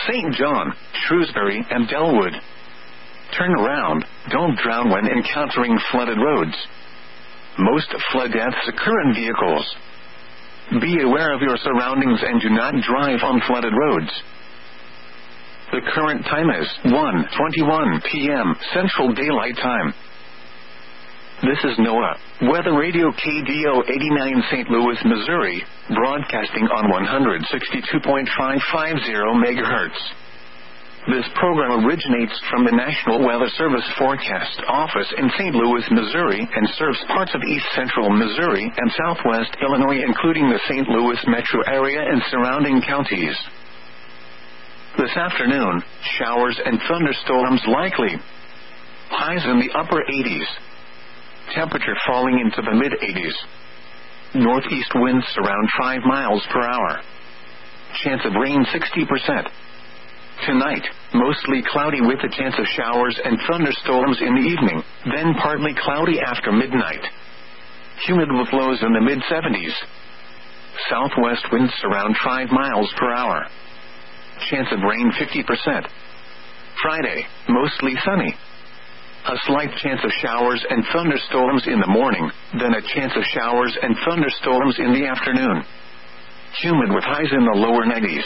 St. John, Shrewsbury, and Delwood. Turn around, don't drown when encountering flooded roads. Most flood deaths occur in vehicles. Be aware of your surroundings and do not drive on flooded roads. The current time is 1:21 p.m. Central Daylight Time. This is NOAA Weather Radio KDO 89 St. Louis, Missouri, broadcasting on 162.550 MHz. This program originates from the National Weather Service Forecast Office in St. Louis, Missouri, and serves parts of east central Missouri and southwest Illinois, including the St. Louis metro area and surrounding counties. This afternoon, showers and thunderstorms likely. Highs in the upper 80s. Temperature falling into the mid-80s. Northeast winds around 5 miles per hour. Chance of rain 60%. Tonight, mostly cloudy with a chance of showers and thunderstorms in the evening, then partly cloudy after midnight. Humid with lows in the mid-70s. Southwest winds around 5 miles per hour. Chance of rain 50%. Friday, mostly sunny. A slight chance of showers and thunderstorms in the morning, then a chance of showers and thunderstorms in the afternoon. Humid with highs in the lower 90s.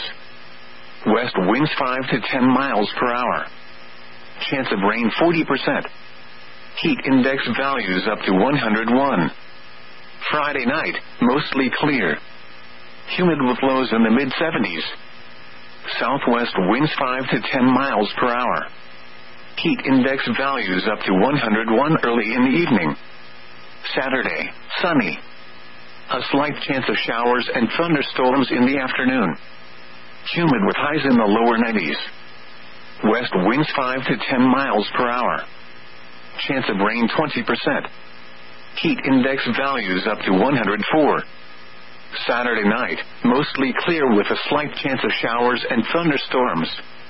West winds 5 to 10 miles per hour. Chance of rain 40%. Heat index values up to 101. Friday night, mostly clear. Humid with lows in the mid-70s. Southwest winds 5 to 10 miles per hour. Heat index values up to 101 early in the evening. Saturday, sunny. A slight chance of showers and thunderstorms in the afternoon. Humid with highs in the lower 90s. West winds 5 to 10 miles per hour. Chance of rain 20%. Heat index values up to 104. Saturday night, mostly clear with a slight chance of showers and thunderstorms.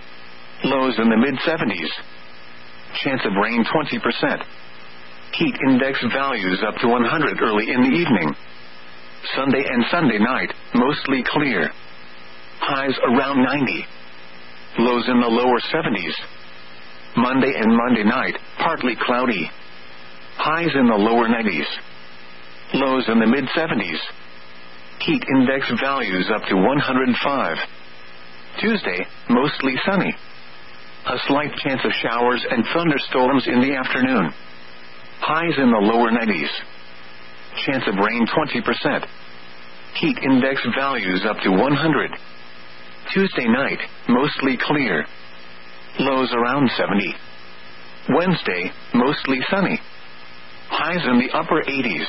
Lows in the mid-70s. Chance of rain 20%. Heat index values up to 100 early in the evening. Sunday and Sunday night, mostly clear. Highs around 90. Lows in the lower 70s. Monday and Monday night, partly cloudy. Highs in the lower 90s. Lows in the mid-70s. Heat index values up to 105. Tuesday, mostly sunny. A slight chance of showers and thunderstorms in the afternoon. Highs in the lower 90s. Chance of rain 20%. Heat index values up to 100. Tuesday night, mostly clear. Lows around 70. Wednesday, mostly sunny. Highs in the upper 80s.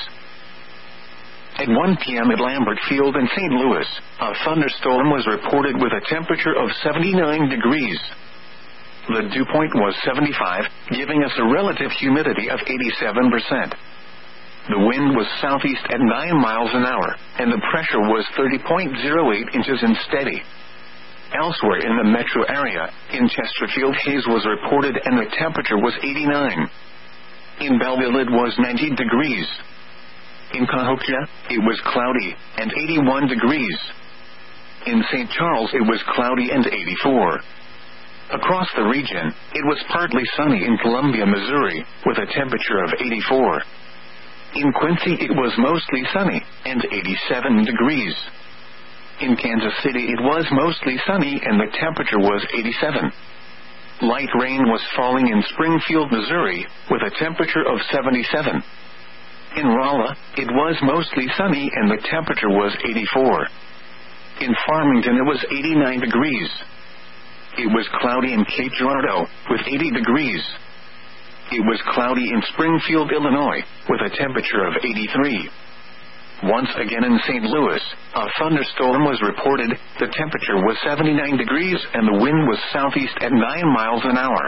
At 1 p.m. at Lambert Field in St. Louis, a thunderstorm was reported with a temperature of 79 degrees. The dew point was 75, giving us a relative humidity of 87%. The wind was southeast at 9 miles an hour, and the pressure was 30.08 inches and steady. Elsewhere in the metro area, in Chesterfield, haze was reported and the temperature was 89. In Belleville, it was 90 degrees. In Cahokia, it was cloudy and 81 degrees. In St. Charles, it was cloudy and 84. Across the region, it was partly sunny in Columbia, Missouri, with a temperature of 84. In Quincy, it was mostly sunny and 87 degrees. In Kansas City, it was mostly sunny and the temperature was 87. Light rain was falling in Springfield, Missouri, with a temperature of 77. In Rolla, it was mostly sunny and the temperature was 84. In Farmington, it was 89 degrees. It was cloudy in Cape Girardeau, with 80 degrees. It was cloudy in Springfield, Illinois, with a temperature of 83. Once again in St. Louis, a thunderstorm was reported. The temperature was 79 degrees and the wind was southeast at 9 miles an hour.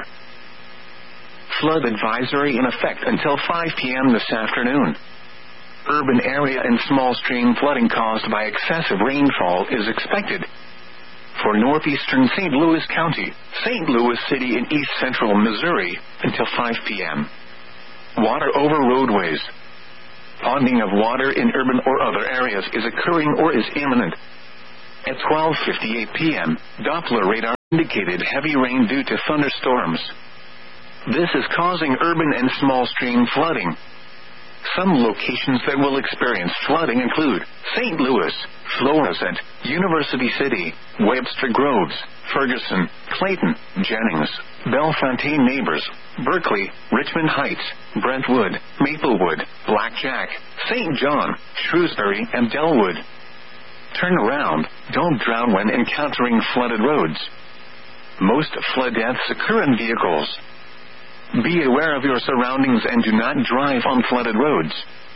Flood advisory in effect until 5 p.m. this afternoon. Urban area and small stream flooding caused by excessive rainfall is expected. For northeastern St. Louis County, St. Louis City, and east central Missouri until 5 p.m. Water over roadways. Ponding of water in urban or other areas is occurring or is imminent. At 12:58 p.m., Doppler radar indicated heavy rain due to thunderstorms. This is causing urban and small stream flooding. Some locations that will experience flooding include St. Louis, Florissant, University City, Webster Groves, Ferguson, Clayton, Jennings, Bellefontaine Neighbors, Berkeley, Richmond Heights, Brentwood, Maplewood, Blackjack, St. John, Shrewsbury, and Delwood. Turn around, don't drown when encountering flooded roads. Most flood deaths occur in vehicles. Be aware of your surroundings and do not drive on flooded roads.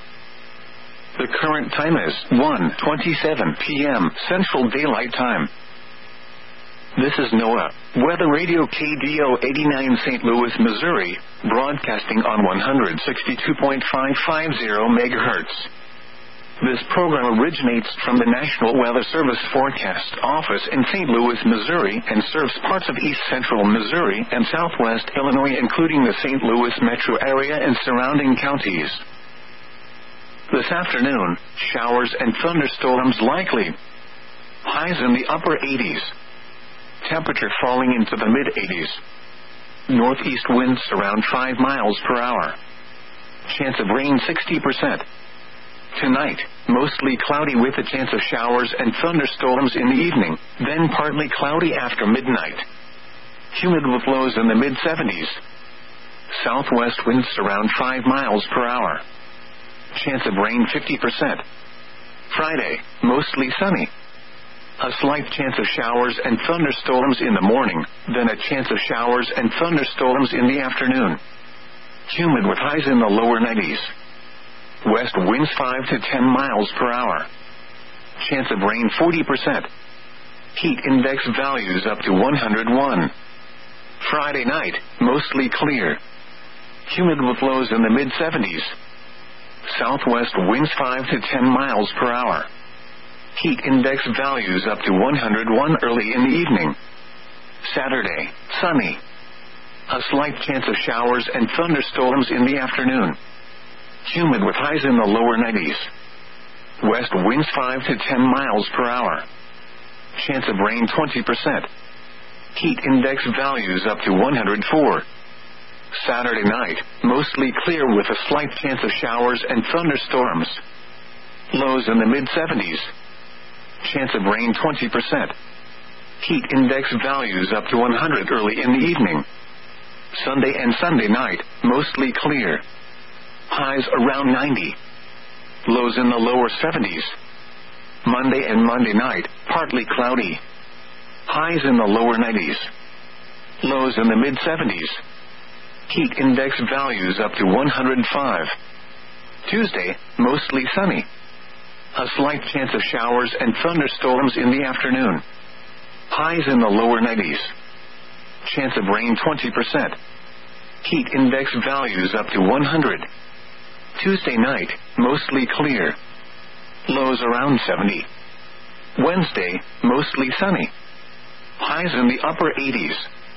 The current time is 1:27 p.m. Central Daylight Time. This is NOAA, Weather Radio KDO 89 St. Louis, Missouri, broadcasting on 162.550 MHz. This program originates from the National Weather Service Forecast Office in St. Louis, Missouri, and serves parts of east central Missouri and southwest Illinois, including the St. Louis metro area and surrounding counties. This afternoon, showers and thunderstorms likely. Highs in the upper 80s. Temperature falling into the mid-80s. Northeast winds around 5 miles per hour. Chance of rain 60%. Tonight, mostly cloudy with a chance of showers and thunderstorms in the evening, then partly cloudy after midnight. Humid with lows in the mid-70s. Southwest winds around 5 miles per hour. Chance of rain 50%. Friday, mostly sunny. A slight chance of showers and thunderstorms in the morning, then a chance of showers and thunderstorms in the afternoon. Humid with highs in the lower 90s. West winds 5 to 10 miles per hour. Chance of rain 40%. Heat index values up to 101. Friday night, mostly clear. Humid with lows in the mid-70s. Southwest winds 5 to 10 miles per hour. Heat index values up to 101 early in the evening. Saturday, sunny. A slight chance of showers and thunderstorms in the afternoon. Humid with highs in the lower 90s. West winds 5 to 10 miles per hour. Chance of rain 20%. Heat index values up to 104. Saturday night, mostly clear with a slight chance of showers and thunderstorms. Lows in the mid-70s. Chance of rain 20%. Heat index values up to 100 early in the evening. Sunday and Sunday night, mostly clear. Highs around 90. Lows in the lower 70s. Monday and Monday night, partly cloudy. Highs in the lower 90s. Lows in the mid-70s. Heat index values up to 105. Tuesday, mostly sunny. A slight chance of showers and thunderstorms in the afternoon. Highs in the lower 90s. Chance of rain 20%. Heat index values up to 100. Tuesday night, mostly clear. Lows around 70. Wednesday, mostly sunny. Highs in the upper 80s.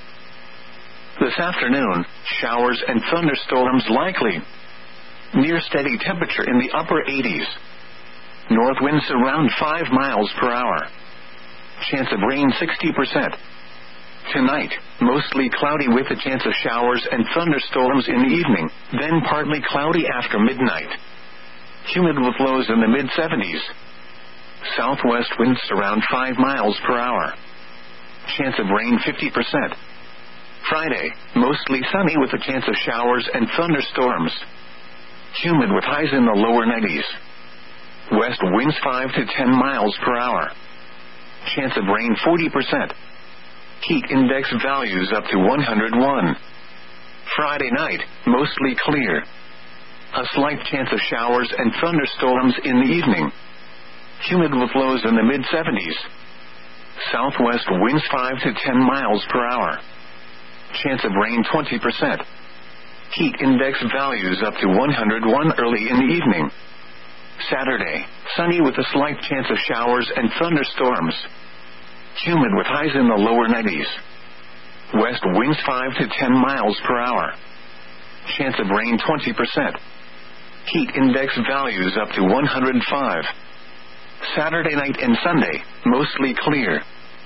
This afternoon, showers and thunderstorms likely. Near steady temperature in the upper 80s. North winds around 5 miles per hour. Chance of rain 60%. Tonight, mostly cloudy with a chance of showers and thunderstorms in the evening, then partly cloudy after midnight. Humid with lows in the mid-70s. Southwest winds around 5 miles per hour. Chance of rain 50%. Friday, mostly sunny with a chance of showers and thunderstorms. Humid with highs in the lower 90s. West winds 5 to 10 miles per hour. Chance of rain 40%. Heat index values up to 101. Friday night, mostly clear. A slight chance of showers and thunderstorms in the evening. Humid with lows in the mid-70s. Southwest winds 5 to 10 miles per hour. Chance of rain 20%. Heat index values up to 101 early in the evening. Saturday, sunny with a slight chance of showers and thunderstorms. Humid with highs in the lower 90s. West winds 5 to 10 miles per hour. Chance of rain 20%. Heat index values up to 105. Saturday night and Sunday, mostly clear.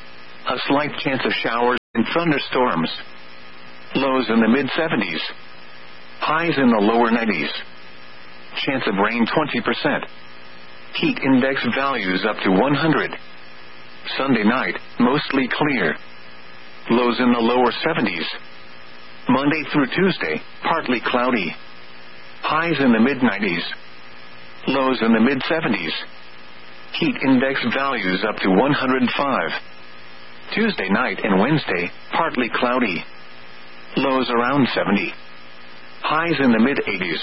A slight chance of showers and thunderstorms. Lows in the mid-70s. Highs in the lower 90s. Chance of rain 20%. Heat index values up to 100. Sunday night, mostly clear. Lows in the lower 70s. Monday through Tuesday, partly cloudy. Highs in the mid-90s. Lows in the mid-70s. Heat index values up to 105. Tuesday night and Wednesday, partly cloudy. Lows around 70. Highs in the mid-80s.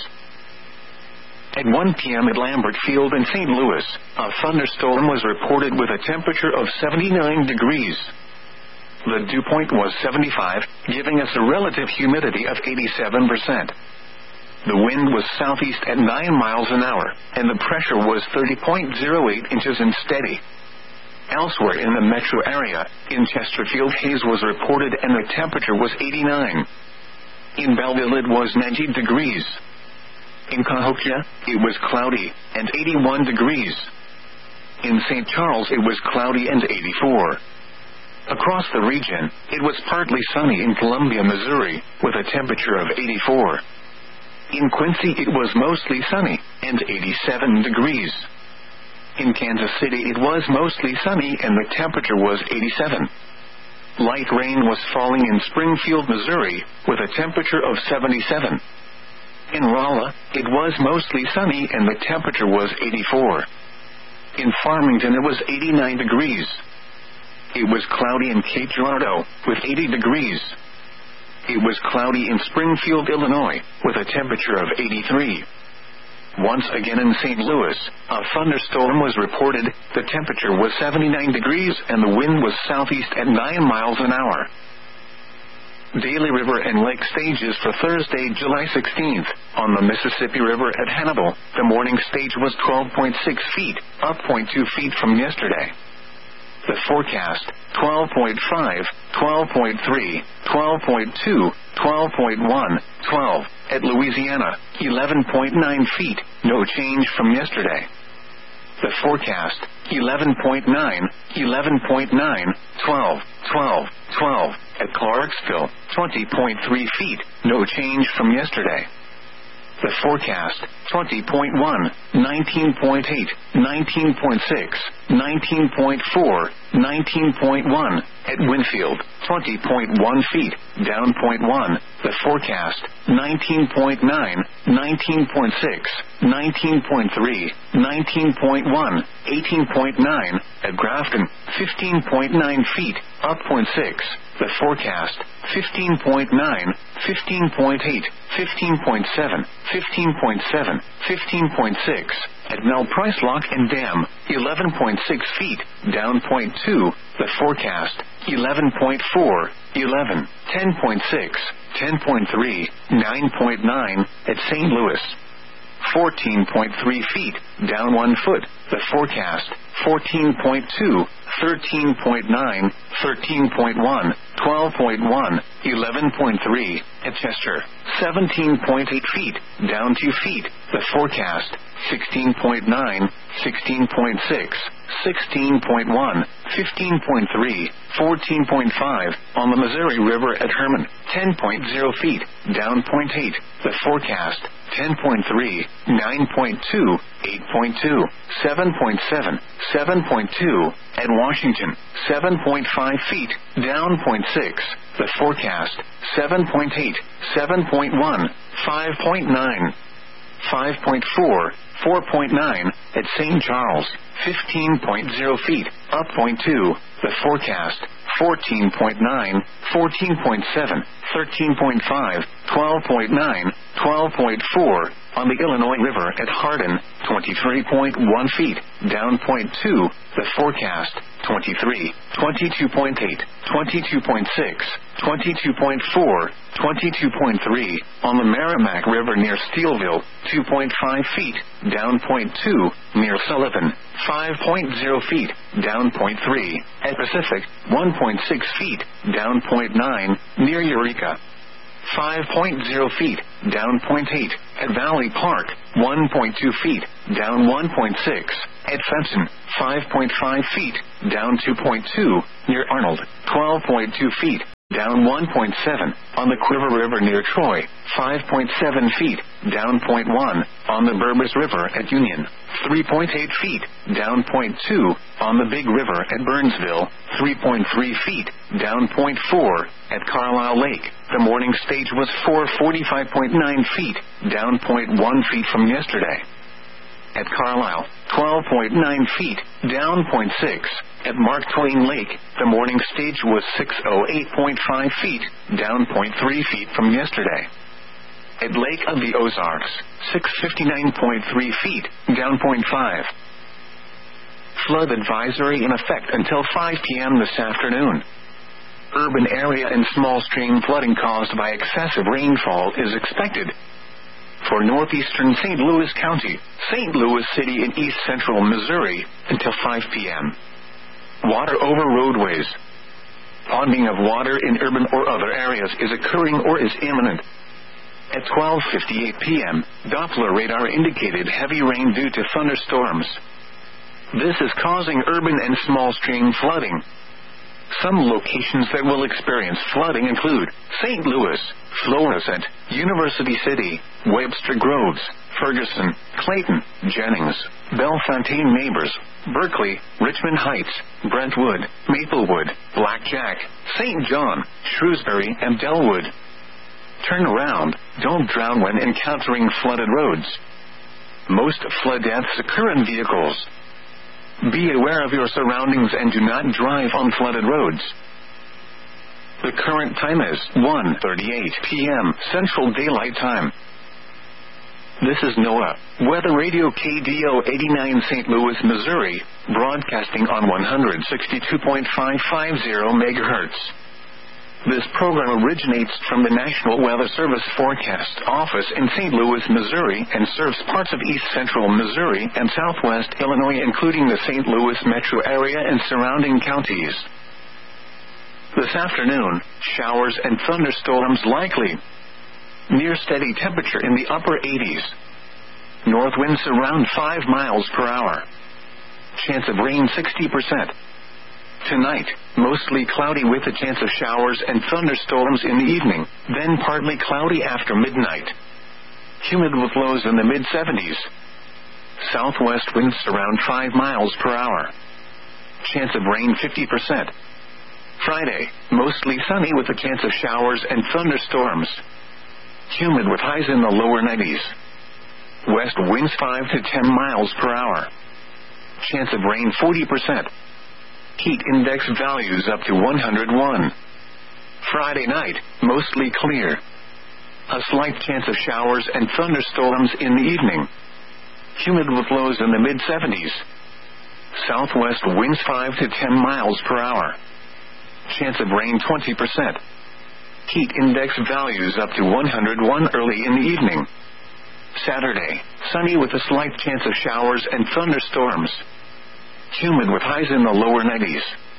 At 1 p.m. at Lambert Field in St. Louis, a thunderstorm was reported with a temperature of 79 degrees. The dew point was 75, giving us a relative humidity of 87%. The wind was southeast at 9 miles an hour, and the pressure was 30.08 inches and steady. Elsewhere in the metro area, in Chesterfield, haze was reported and the temperature was 89. In Belleville it was 90 degrees. In Cahokia, it was cloudy and 81 degrees. In St. Charles it was cloudy and 84. Across the region, it was partly sunny in Columbia, Missouri, with a temperature of 84. In Quincy it was mostly sunny and 87 degrees. In Kansas City it was mostly sunny and the temperature was 87. Light rain was falling in Springfield, Missouri, with a temperature of 77. In Rolla, it was mostly sunny and the temperature was 84. In Farmington it was 89 degrees. It was cloudy in Cape Girardeau, with 80 degrees. It was cloudy in Springfield, Illinois, with a temperature of 83. Once again in St. Louis, a thunderstorm was reported. The temperature was 79 degrees and the wind was southeast at 9 miles an hour. Daly River and Lake stages for Thursday, July 16th. On the Mississippi River at Hannibal, the morning stage was 12.6 feet, up 0.2 feet from yesterday. The forecast, 12.5, 12.3, 12.2, 12.1, 12. At Louisiana, 11.9 feet, no change from yesterday. The forecast, 11.9, 11.9, 12, 12, 12. At Clarksville, 20.3 feet, no change from yesterday. The forecast, 20.1, 19.8, 19.6, 19.4, 19.1. At Winfield, 20.1 feet, down 0.1. The forecast, 19.9, 19.6, 19.3, 19.1, 18.9. At Grafton, 15.9 feet, up 0.6. The forecast, 15.9, 15.8, 15.7, 15.7, 15.6. At Mel Price Lock and Dam, 11.6 feet, down 0.2. The forecast, 11.4, 11, 10.6, 10.3, 9.9. At St. Louis, 14.3 feet, down 1 foot. The forecast, 14.2, 13.9, 13.1, 12.1, 11.3. At Chester, 17.8 feet, down 2 feet. The forecast, 16.9, 16.6, 16.1, 15.3, 14.5. On the Missouri River at Herman, 10.0 feet, down 0.8. The forecast, 10.3, 9.2, 8.2, 7.7, 7.2. At Washington, 7.5 feet, down 0.6. The forecast, 7.8, 7.1, 5.9, 5.4, 4.9. At St. Charles, 15.0 feet, up 0.2. The forecast, 14.9, 14.7, 13.5, 12.9, 12.4. On the Illinois River at Hardin, 23.1 feet, down 0.2. The forecast, 23, 22.8, 22.6, 22.4, 22.3. On the Merrimack River near Steelville, 2.5 feet, down 0.2. Near Sullivan, 5.0 feet, down 0.3. At Pacific, 1.6 feet, down 0.9. Near Eureka, 5.0 feet, down 0.8. At Valley Park, 1.2 feet, down 1.6. At Fenton, 5.5 feet, down 2.2. Near Arnold, 12.2 feet, down 1.7. On the Quiver River near Troy, 5.7 feet, down 0.1. On the Burbus River at Union, 3.8 feet, down 0.2. On the Big River at Burnsville, 3.3 feet, down 0.4. At Carlisle Lake, the morning stage was 445.9 feet, down 0.1 feet from yesterday. At Carlisle, 12.9 feet, down 0.6. At Mark Twain Lake, the morning stage was 608.5 feet, down 0.3 feet from yesterday. At Lake of the Ozarks, 659.3 feet, down 0.5. Flood advisory in effect until 5 p.m. this afternoon. Urban area and small stream flooding caused by excessive rainfall is expected for northeastern St. Louis County, St. Louis City, and east central Missouri until 5 p.m. Water over roadways. Ponding of water in urban or other areas is occurring or is imminent. At 12:58 p.m., Doppler radar indicated heavy rain due to thunderstorms. This is causing urban and small stream flooding. Some locations that will experience flooding include St. Louis, Florissant, University City, Webster Groves, Ferguson, Clayton, Jennings, Bellefontaine Neighbors, Berkeley, Richmond Heights, Brentwood, Maplewood, Blackjack, St. John, Shrewsbury, and Delwood. Turn around, don't drown when encountering flooded roads. Most flood deaths occur in vehicles. Be aware of your surroundings and do not drive on flooded roads. The current time is 1:38 p.m. Central Daylight Time. This is NOAA, Weather Radio KDO 89 St. Louis, Missouri, broadcasting on 162.550 MHz. This program originates from the National Weather Service Forecast Office in St. Louis, Missouri, and serves parts of east central Missouri and southwest Illinois, including the St. Louis metro area and surrounding counties. This afternoon, showers and thunderstorms likely. Near steady temperature in the upper 80s. North winds around 5 miles per hour. Chance of rain 60%. Tonight, mostly cloudy with a chance of showers and thunderstorms in the evening, then partly cloudy after midnight. Humid with lows in the mid-70s. Southwest winds around 5 miles per hour. Chance of rain 50%. Friday, mostly sunny with a chance of showers and thunderstorms. Humid with highs in the lower 90s. West winds 5 to 10 miles per hour. Chance of rain 40%. Heat index values up to 101. Friday night, mostly clear. A slight chance of showers and thunderstorms in the evening. Humid with lows in the mid-70s. Southwest winds 5 to 10 miles per hour. Chance of rain 20%. Heat index values up to 101 early in the evening. Saturday, sunny with a slight chance of showers and thunderstorms. Humid with highs in the lower 90s.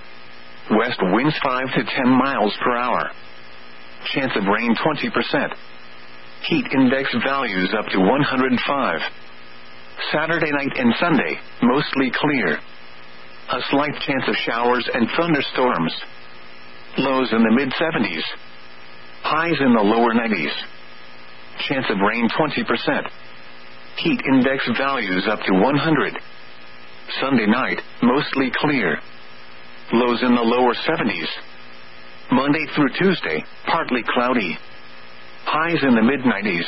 West winds 5 to 10 miles per hour. Chance of rain 20%. Heat index values up to 105. Saturday night and Sunday, mostly clear. A slight chance of showers and thunderstorms. Lows in the mid-70s. Highs in the lower 90s. Chance of rain 20%. Heat index values up to 100. Sunday night, mostly clear. Lows in the lower 70s. Monday through Tuesday, partly cloudy. Highs in the mid-90s.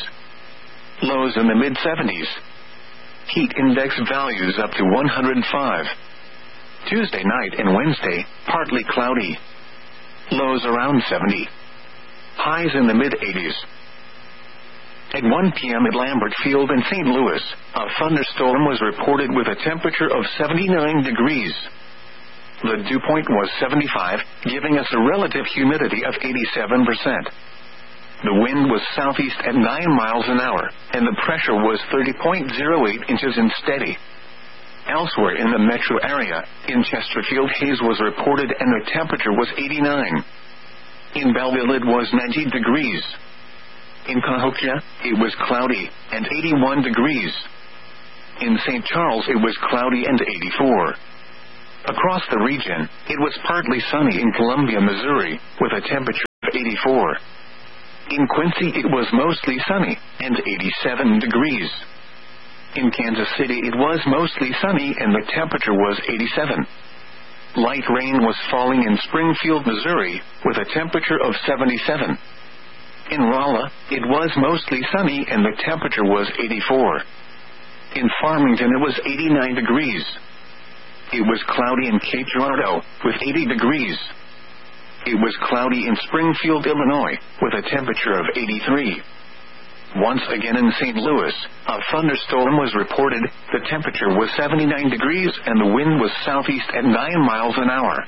Lows in the mid-70s. Heat index values up to 105. Tuesday night and Wednesday, partly cloudy. Lows around 70. Highs in the mid-80s. At 1 p.m. at Lambert Field in St. Louis, a thunderstorm was reported with a temperature of 79 degrees. The dew point was 75, giving us a relative humidity of 87%. The wind was southeast at 9 miles an hour, and the pressure was 30.08 inches and steady. Elsewhere in the metro area, in Chesterfield, haze was reported and the temperature was 89. In Belleville it was 90 degrees. In Cahokia, it was cloudy and 81 degrees. In St. Charles, it was cloudy and 84. Across the region, it was partly sunny in Columbia, Missouri, with a temperature of 84. In Quincy, it was mostly sunny and 87 degrees. In Kansas City, it was mostly sunny and the temperature was 87. Light rain was falling in Springfield, Missouri, with a temperature of 77. In Rolla, it was mostly sunny and the temperature was 84. In Farmington, it was 89 degrees. It was cloudy in Cape Girardeau, with 80 degrees. It was cloudy in Springfield, Illinois, with a temperature of 83. Once again in St. Louis, a thunderstorm was reported. The temperature was 79 degrees and the wind was southeast at 9 miles an hour.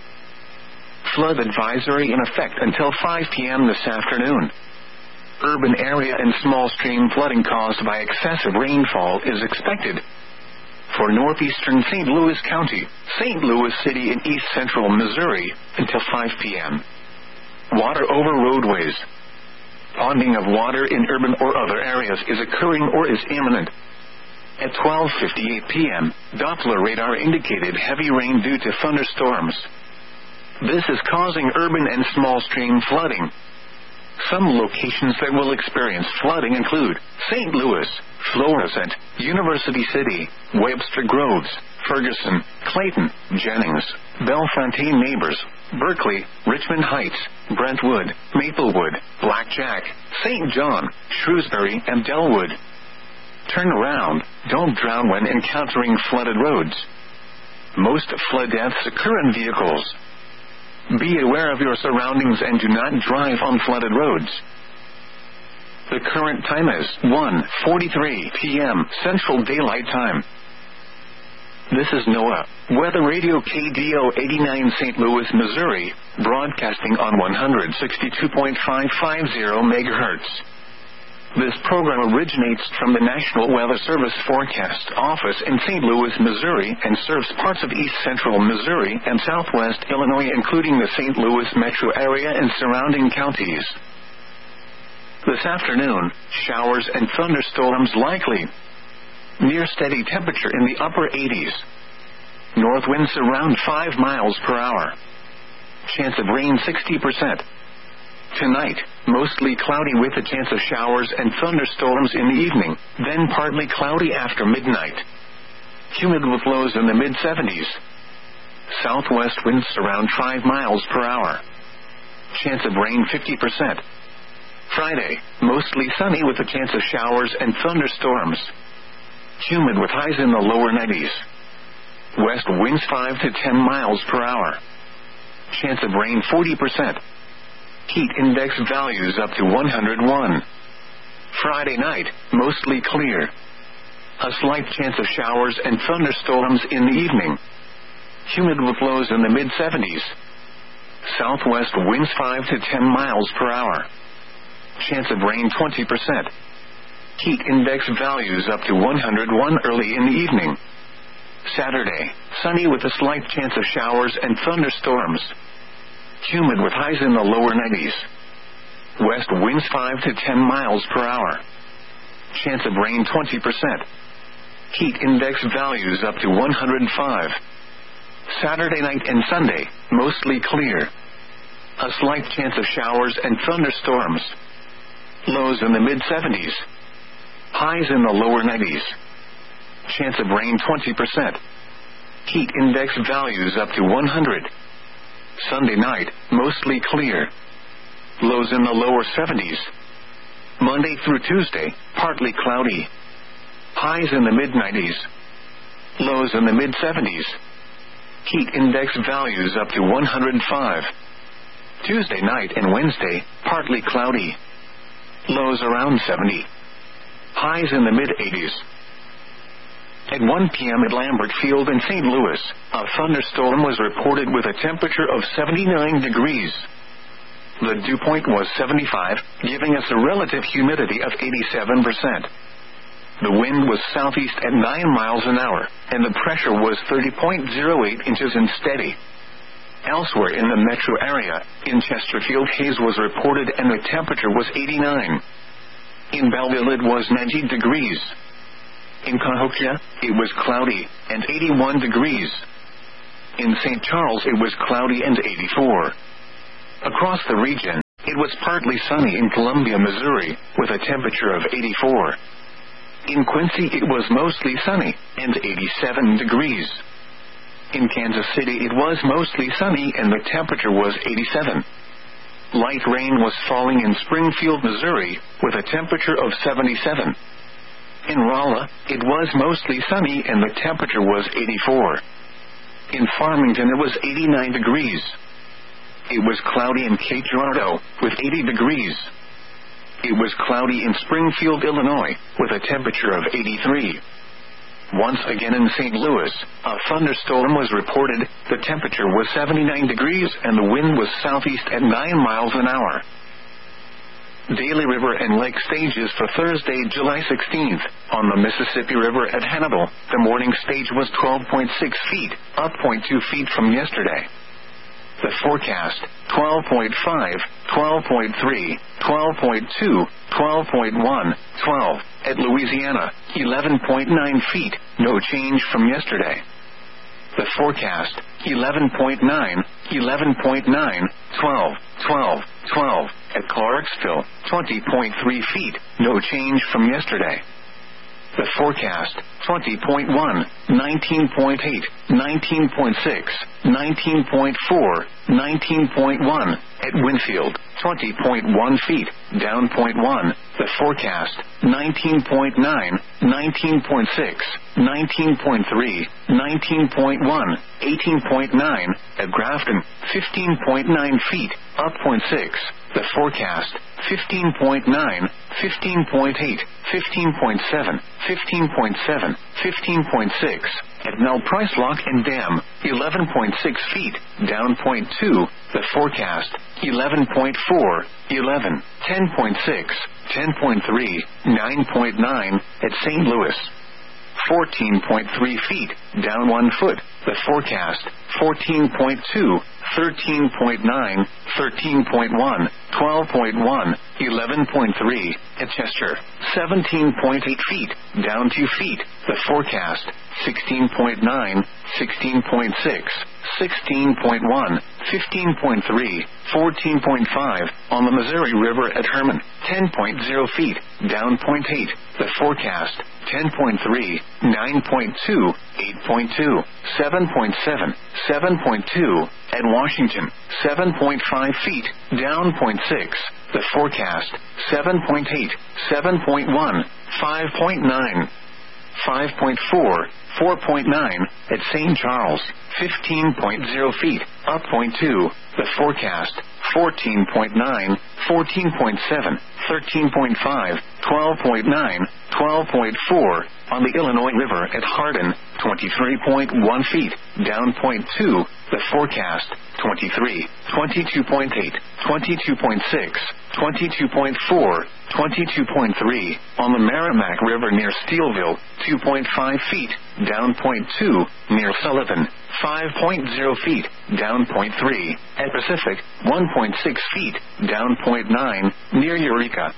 Flood advisory in effect until 5 p.m. this afternoon. Urban area and small stream flooding caused by excessive rainfall is expected. For northeastern St. Louis County, St. Louis City, and east central Missouri, until 5 p.m. Water over roadways. Ponding of water in urban or other areas is occurring or is imminent. At 12:58 p.m., Doppler radar indicated heavy rain due to thunderstorms. This is causing urban and small stream flooding. Some locations that will experience flooding include St. Louis, Florissant, University City, Webster Groves, Ferguson, Clayton, Jennings, Bellefontaine Neighbors, Berkeley, Richmond Heights, Brentwood, Maplewood, Blackjack, St. John, Shrewsbury, and Delwood. Turn around, don't drown when encountering flooded roads. Most flood deaths occur in vehicles. Be aware of your surroundings and do not drive on flooded roads. The current time is 1:43 p.m. Central Daylight Time. This is NOAA Weather Radio KDO 89 St. Louis, Missouri, broadcasting on 162.550 MHz. This program originates from the National Weather Service Forecast Office in St. Louis, Missouri, and serves parts of east central Missouri and southwest Illinois, including the St. Louis metro area and surrounding counties. This afternoon, showers and thunderstorms likely. Near steady temperature in the upper 80s. North winds around 5 miles per hour. Chance of rain 60%. Tonight, mostly cloudy with a chance of showers and thunderstorms in the evening, then partly cloudy after midnight. Humid with lows in the mid-70s. Southwest winds around 5 miles per hour. Chance of rain 50%. Friday, mostly sunny with a chance of showers and thunderstorms. Humid with highs in the lower 90s. West winds 5 to 10 miles per hour. Chance of rain 40%. Heat index values up to 101. Friday night, mostly clear. A slight chance of showers and thunderstorms in the evening. Humid with lows in the mid-70s. Southwest winds 5 to 10 miles per hour. Chance of rain 20%. Heat index values up to 101 early in the evening. Saturday, sunny with a slight chance of showers and thunderstorms. Humid with highs in the lower 90s. West winds 5 to 10 miles per hour. Chance of rain 20%. Heat index values up to 105. Saturday night and Sunday, mostly clear. A slight chance of showers and thunderstorms. Lows in the mid-70s. Highs in the lower 90s. Chance of rain 20%. Heat index values up to 100. Sunday night, mostly clear. Lows in the lower 70s. Monday through Tuesday, partly cloudy. Highs in the mid-90s. Lows in the mid-70s. Heat index values up to 105. Tuesday night and Wednesday, partly cloudy. Lows around 70. Highs in the mid-80s. At 1 p.m. at Lambert Field in St. Louis, a thunderstorm was reported with a temperature of 79 degrees. The dew point was 75, giving us a relative humidity of 87%. The wind was southeast at 9 miles an hour, and the pressure was 30.08 inches and steady. Elsewhere in the metro area, in Chesterfield, haze was reported and the temperature was 89. In Belleville it was 90 degrees. In Cahokia, it was cloudy and 81 degrees. In St. Charles it was cloudy and 84. Across the region, it was partly sunny in Columbia, Missouri, with a temperature of 84. In Quincy it was mostly sunny and 87 degrees. In Kansas City it was mostly sunny and the temperature was 87. Light rain was falling in Springfield, Missouri, with a temperature of 77. In Rolla, it was mostly sunny and the temperature was 84. In Farmington it was 89 degrees. It was cloudy in Cape Girardeau, with 80 degrees. It was cloudy in Springfield, Illinois, with a temperature of 83. Once again in St. Louis, a thunderstorm was reported. The temperature was 79 degrees and the wind was southeast at 9 miles an hour. Daily river and lake stages for Thursday, July 16th. On the Mississippi River at Hannibal, the morning stage was 12.6 feet, up 0.2 feet from yesterday. The forecast, 12.5, 12.3, 12.2, 12.1, 12. At Louisiana, 11.9 feet, no change from yesterday. The forecast, 11.9, 11.9, 12, 12, 12. At Clarksville, 20.3 feet, no change from yesterday. The forecast, 20.1, 19.8, 19.6, 19.4, 19.1. At Winfield, 20.1 feet, down 0.1. The forecast, 19.9, 19.6, 19.3, 19.1, 18.9. At Grafton, 15.9 feet, up 0.6. The forecast, 15.9, 15.8, 15.7, 15.7, 15.6. At Mel Price Lock and Dam, 11.6 feet, down 0.2. The forecast, 11.4, 11, 10.6, 10.3, 9.9. At St. Louis, 14.3 feet, down 1 foot. The forecast, 14.2, 13.9, 13.1, 12.1, 11.3. At Chester, 17.8 feet, down 2 feet. The forecast, 16.9, 16.6, 16.1, 15.3, 14.5. On the Missouri River at Herman, 10.0 feet, down 0.8. The forecast, 10.3, 9.2, 8.2, 7.7, 7.2. At Washington, 7.5 feet, down 0.6. The forecast, 7.8, 7.1, 5.9, 5.4, 4.9. At St. Charles, 15.0 feet, up 0.2. The forecast, 14.9, 14.7, 13.5, 12.9, 12.4. On the Illinois River at Hardin, 23.1 feet, down 0.2. The forecast, 23, 22.8, 22.6, 22.4, 22.3. On the Merrimack River near Steelville, 2.5 feet, down 0.2. Near Sullivan, 5.0 feet, down 0.3. At Pacific, 1.6 feet, down 0.9. Near Eureka,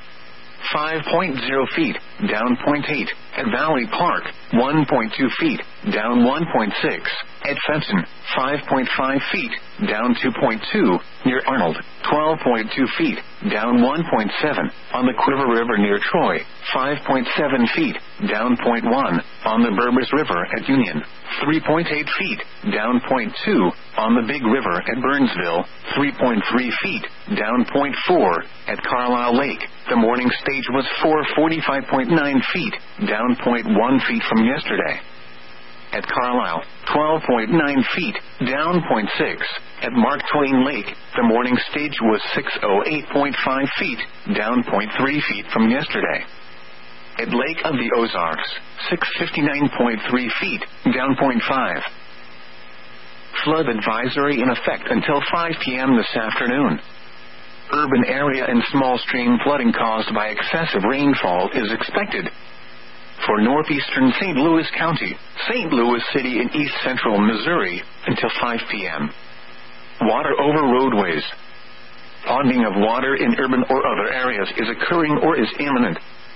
5.0 feet, down 0.8. At Valley Park, 1.2 feet, down 1.6. At Fenton, 5.5 feet, down 2.2. Near Arnold, 12.2 feet, down 1.7. On the Quiver River near Troy, 5.7 feet, down 0.1. On the Burbus River at Union, 3.8 feet, down 0.2. On the Big River at Burnsville, 3.3 feet, down 0.4. At Carlisle Lake, the morning stage was 445.9 feet, down 0.1 feet from yesterday. At Carlisle, 12.9 feet, down 0.6. At Mark Twain Lake, the morning stage was 608.5 feet, down 0.3 feet from yesterday. At Lake of the Ozarks, 659.3 feet, down 0.5. Flood advisory in effect until 5 p.m. this afternoon. Urban area and small stream flooding caused by excessive rainfall is expected for northeastern St. Louis County, St. Louis City, and east central Missouri until 5 p.m. Water over roadways. Ponding of water in urban or other areas is occurring or is imminent.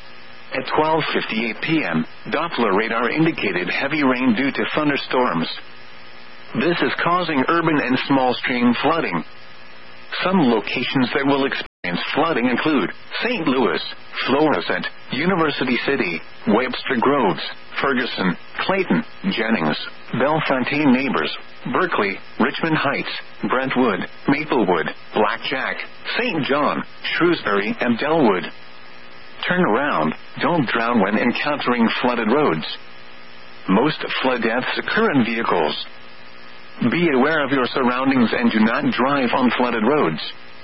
At 12:58 p.m., Doppler radar indicated heavy rain due to thunderstorms. This is causing urban and small stream flooding. Some locations that will experience flooding include St. Louis, Florissant, University City, Webster Groves, Ferguson, Clayton, Jennings, Bellefontaine Neighbors, Berkeley, Richmond Heights, Brentwood, Maplewood, Blackjack, St. John, Shrewsbury, and Dellwood. Turn around, don't drown when encountering flooded roads. Most flood deaths occur in vehicles. Be aware of your surroundings and do not drive on flooded roads.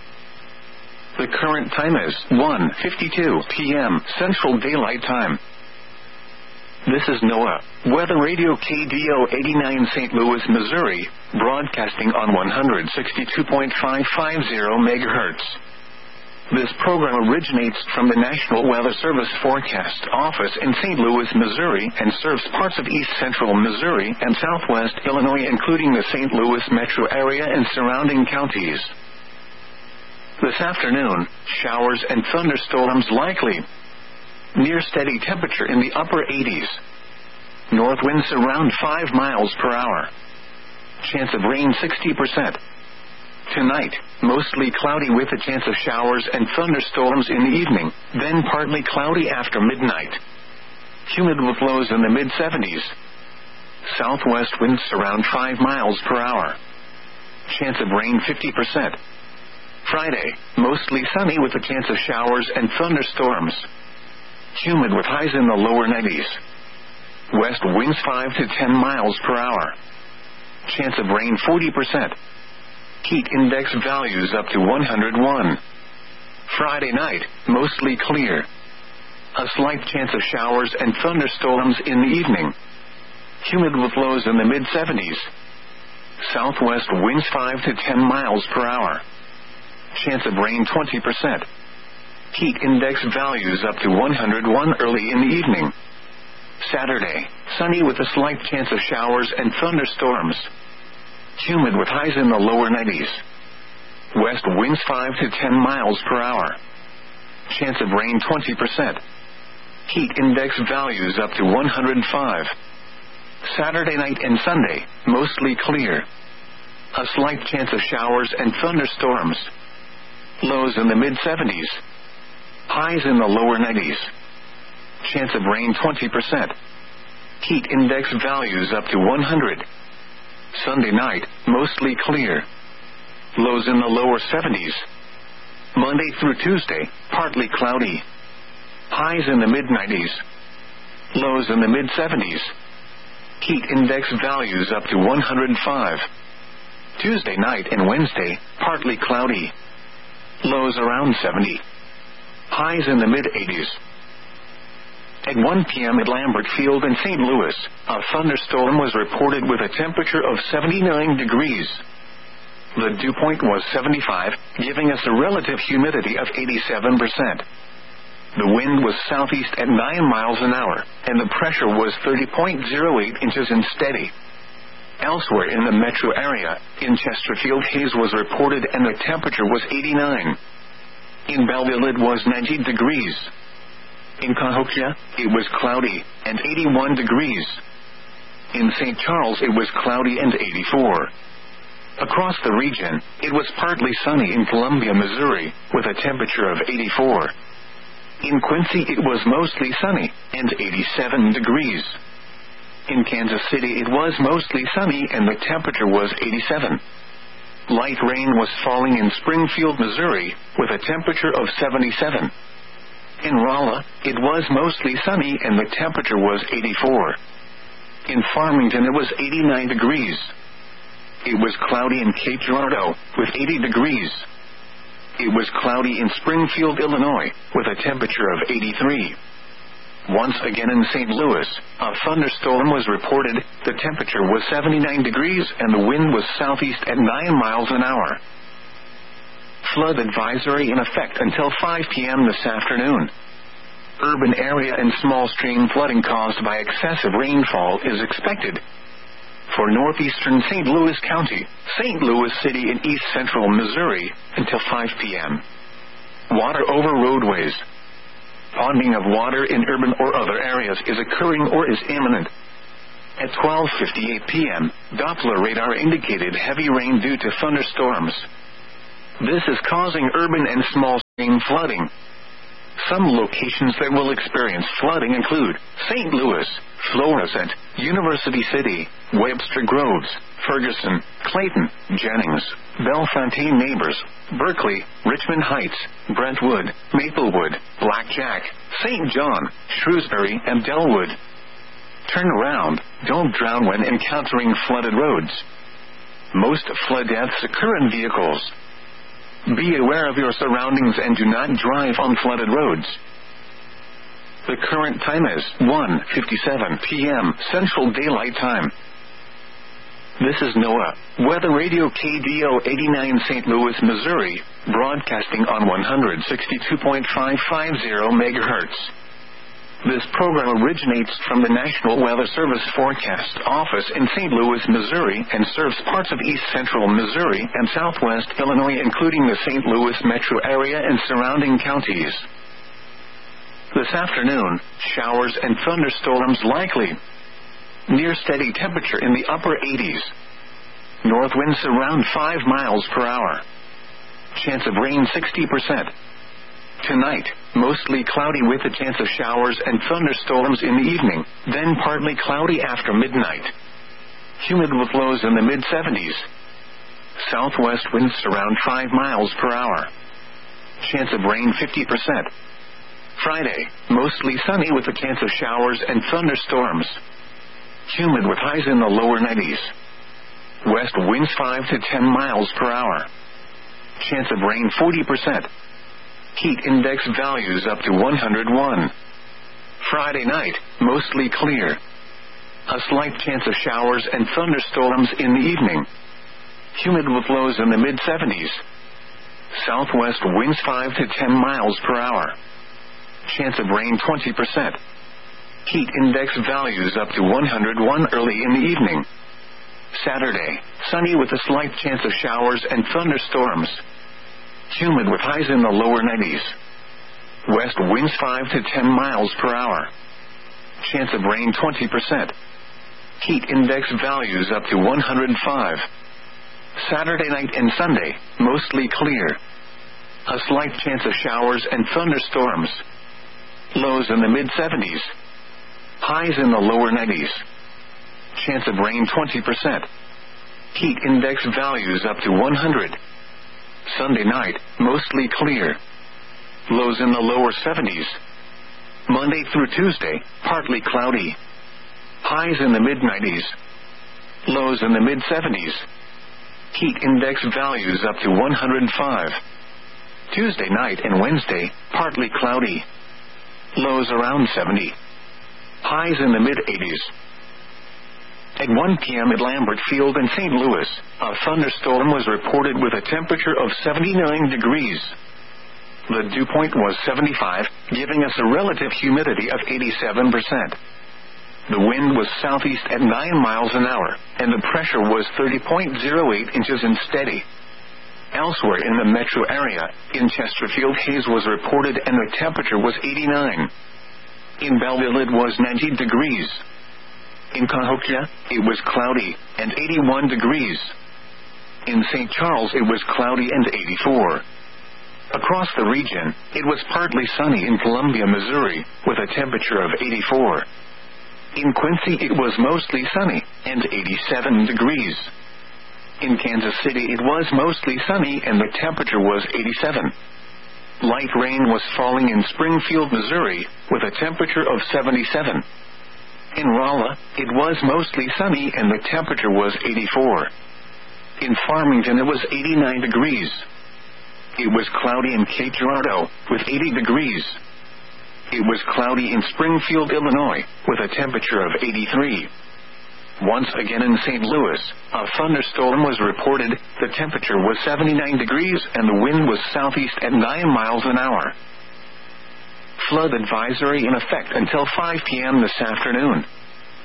The current time is 1:52 p.m. Central Daylight Time. This is NOAA Weather Radio KDO 89 St. Louis, Missouri, broadcasting on 162.550 MHz. This program originates from the National Weather Service Forecast Office in St. Louis, Missouri, and serves parts of east central Missouri and southwest Illinois, including the St. Louis metro area and surrounding counties. This afternoon, showers and thunderstorms likely. Near steady temperature in the upper 80s. North winds around 5 miles per hour. Chance of rain 60%. Tonight, mostly cloudy with a chance of showers and thunderstorms in the evening, then partly cloudy after midnight. Humid with lows in the mid-70s. Southwest winds around 5 miles per hour. Chance of rain 50%. Friday, mostly sunny with a chance of showers and thunderstorms. Humid with highs in the lower 90s. West winds 5 to 10 miles per hour. Chance of rain 40%. Heat index values up to 101. Friday night, mostly clear. A slight chance of showers and thunderstorms in the evening. Humid with lows in the mid-70s. Southwest winds 5 to 10 miles per hour. Chance of rain 20%. Heat index values up to 101 early in the evening. Saturday, sunny with a slight chance of showers and thunderstorms. Humid with highs in the lower 90s. West winds 5 to 10 miles per hour. Chance of rain 20%. Heat index values up to 105. Saturday night and Sunday, mostly clear. A slight chance of showers and thunderstorms. Lows in the mid-70s. Highs in the lower 90s. Chance of rain 20%. Heat index values up to 100. Sunday night, mostly clear. Lows in the lower 70s. Monday through Tuesday, partly cloudy. Highs in the mid-90s. Lows in the mid-70s. Heat index values up to 105. Tuesday night and Wednesday, partly cloudy. Lows around 70. Highs in the mid-80s. At 1 p.m. at Lambert Field in St. Louis, a thunderstorm was reported with a temperature of 79 degrees. The dew point was 75, giving us a relative humidity of 87%. The wind was southeast at 9 miles an hour, and the pressure was 30.08 inches and steady. Elsewhere in the metro area, in Chesterfield, haze was reported and the temperature was 89. In Belleville, it was 90 degrees. In Cahokia, it was cloudy and 81 degrees. In St. Charles, it was cloudy and 84. Across the region, it was partly sunny in Columbia, Missouri, with a temperature of 84. In Quincy, it was mostly sunny and 87 degrees. In Kansas City, it was mostly sunny and the temperature was 87. Light rain was falling in Springfield, Missouri, with a temperature of 77. In Rolla, it was mostly sunny and the temperature was 84. In Farmington, it was 89 degrees. It was cloudy in Cape Girardeau, with 80 degrees. It was cloudy in Springfield, Illinois, with a temperature of 83. Once again in St. Louis, a thunderstorm was reported. The temperature was 79 degrees and the wind was southeast at 9 miles an hour. Flood advisory in effect until 5 p.m. this afternoon. Urban area and small stream flooding caused by excessive rainfall is expected. For northeastern St. Louis County, St. Louis City, and east central Missouri until 5 p.m. Water over roadways. ponding of water in urban or other areas is occurring or is imminent. At 12:58 p.m., Doppler radar indicated heavy rain due to thunderstorms. This is causing urban and small stream flooding. Some locations that will experience flooding include St. Louis, Florissant, University City, Webster Groves, Ferguson, Clayton, Jennings, Bellefontaine Neighbors, Berkeley, Richmond Heights, Brentwood, Maplewood, Blackjack, St. John, Shrewsbury, and Dellwood. Turn around, don't drown when encountering flooded roads. Most flood deaths occur in vehicles. Be aware of your surroundings and do not drive on flooded roads. The current time is 1:57 p.m. Central Daylight Time. This is NOAA, Weather Radio KDO 89 St. Louis, Missouri, broadcasting on 162.550 MHz. This program originates from the National Weather Service Forecast Office in St. Louis, Missouri, and serves parts of east central Missouri and southwest Illinois, including the St. Louis metro area and surrounding counties. This afternoon, showers and thunderstorms likely. Near steady temperature in the upper 80s. North winds around 5 miles per hour. Chance of rain 60%. Tonight, mostly cloudy with a chance of showers and thunderstorms in the evening, then partly cloudy after midnight. Humid with lows in the mid-70s. Southwest winds around 5 miles per hour. Chance of rain 50%. Friday, mostly sunny with a chance of showers and thunderstorms. Humid with highs in the lower 90s. West winds 5 to 10 miles per hour. Chance of rain 40%. Heat index values up to 101. Friday night, mostly clear. A slight chance of showers and thunderstorms in the evening. Humid with lows in the mid-70s. Southwest winds 5 to 10 miles per hour. Chance of rain 20%. Heat index values up to 101 early in the evening. Saturday, sunny with a slight chance of showers and thunderstorms. Humid with highs in the lower 90s. West winds 5 to 10 miles per hour. Chance of rain 20%. Heat index values up to 105. Saturday night and Sunday, mostly clear. A slight chance of showers and thunderstorms. Lows in the mid-70s. Highs in the lower 90s. Chance of rain 20%. Heat index values up to 100. Sunday night, mostly clear. Lows in the lower 70s. Monday through Tuesday, partly cloudy. Highs in the mid-90s. Lows in the mid-70s. Heat index values up to 105. Tuesday night and Wednesday, partly cloudy. Lows around 70. Highs in the mid-80s. At 1 p.m. at Lambert Field in St. Louis, a thunderstorm was reported with a temperature of 79 degrees. The dew point was 75, giving us a relative humidity of 87%. The wind was southeast at 9 miles an hour, and the pressure was 30.08 inches and steady. Elsewhere in the metro area, in Chesterfield, haze was reported and the temperature was 89. In Belleville, it was 90 degrees. In Cahokia, it was cloudy and 81 degrees. In St. Charles, it was cloudy and 84. Across the region, it was partly sunny in Columbia, Missouri, with a temperature of 84. In Quincy, it was mostly sunny and 87 degrees. In Kansas City, it was mostly sunny and the temperature was 87. Light rain was falling in Springfield, Missouri, with a temperature of 77. In Rolla, it was mostly sunny and the temperature was 84. In Farmington, it was 89 degrees. It was cloudy in Cape Girardeau, with 80 degrees. It was cloudy in Springfield, Illinois, with a temperature of 83. Once again in St. Louis, a thunderstorm was reported. The temperature was 79 degrees and the wind was southeast at 9 miles an hour. Flood advisory in effect until 5 p.m. this afternoon.